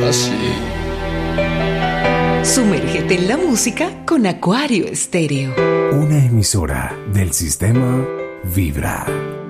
así. Sumérgete en la música con Acuario Estéreo. Una emisora del sistema Vibra.